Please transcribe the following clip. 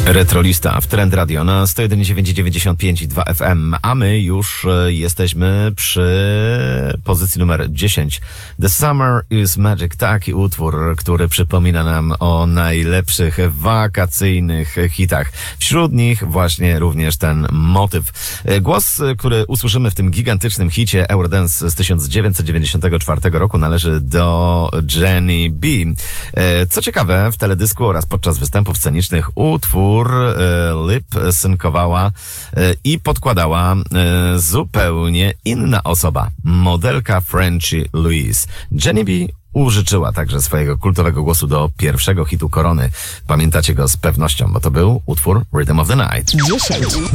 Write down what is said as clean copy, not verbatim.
Retrolista w Trend Radio na 101,95,2 FM, a my już jesteśmy przy pozycji numer 10. The Summer is Magic, taki utwór, który przypomina nam o najlepszych wakacyjnych hitach. Wśród nich właśnie również ten motyw. Głos, który usłyszymy w tym gigantycznym hicie Eurodance z 1994 roku należy do Jenny B. Co ciekawe, w teledysku oraz podczas występów scenicznych utwór lip-synkowała i podkładała zupełnie inna osoba, modelka Frenchie Louise. Jenny B użyczyła także swojego kultowego głosu do pierwszego hitu Korony. Pamiętacie go z pewnością, bo to był utwór Rhythm of the Night. 10.